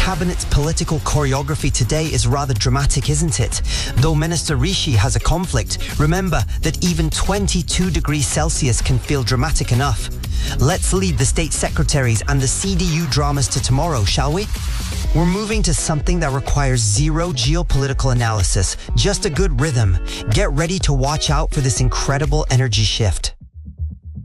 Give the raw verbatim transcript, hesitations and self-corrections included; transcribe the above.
cabinet's political choreography today is rather dramatic, isn't it? Though Minister Rishi has a conflict, remember that even twenty-two degrees Celsius can feel dramatic enough. Let's leave the state secretaries and the C D U dramas to tomorrow, shall we? We're moving to something that requires zero geopolitical analysis, just a good rhythm. Get ready to watch out for this incredible energy shift.